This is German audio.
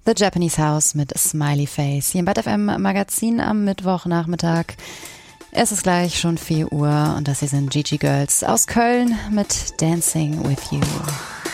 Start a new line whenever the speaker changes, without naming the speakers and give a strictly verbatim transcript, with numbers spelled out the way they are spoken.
The Japanese House mit Smiley Face. Hier im Bad F M Magazin am Mittwochnachmittag. Es ist gleich schon vier Uhr und das hier sind Gigi Girls aus Köln mit Dancing With You.